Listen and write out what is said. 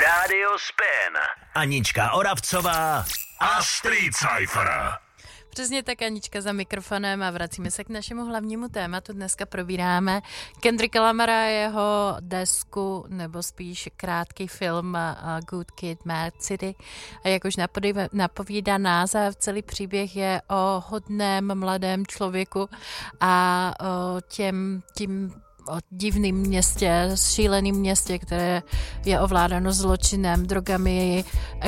Rádio Spin. Anička Oravcová a Street Cypher. Přesně tak, Anička za mikrofonem a vracíme se k našemu hlavnímu tématu. Dneska probíráme Kendricka Lamara, jeho desku, nebo spíš krátký film Good Kid, Mad City. A jak už napovídá název, celý příběh je o hodném mladém člověku a o divném městě, šíleném městě, které je ovládáno zločinem, drogami,